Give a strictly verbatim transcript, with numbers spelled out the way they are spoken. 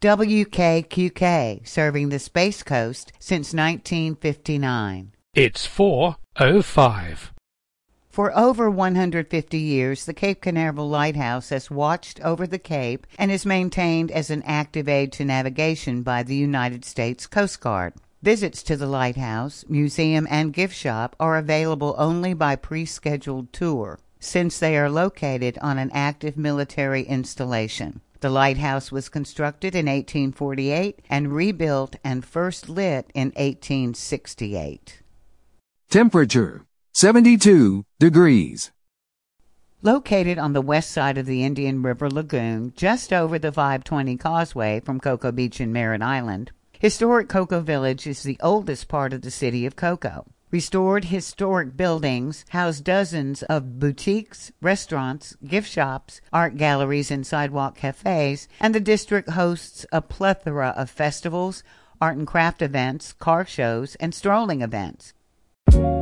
W K Q K, serving the Space Coast since nineteen fifty-nine. It's four oh five. For over one hundred fifty years, the Cape Canaveral Lighthouse has watched over the Cape and is maintained as an active aid to navigation by the United States Coast Guard. Visits to the lighthouse, museum, and gift shop are available only by pre-scheduled tour, since they are located on an active military installation. The lighthouse was constructed in eighteen forty-eight and rebuilt and first lit in eighteen sixty-eight. Temperature, seventy-two degrees. Located on the west side of the Indian River Lagoon, just over the five twenty Causeway from Cocoa Beach and Merritt Island, historic Cocoa Village is the oldest part of the city of Cocoa. Restored historic buildings house dozens of boutiques, restaurants, gift shops, art galleries, and sidewalk cafes, and the district hosts a plethora of festivals, art and craft events, car shows, and strolling events.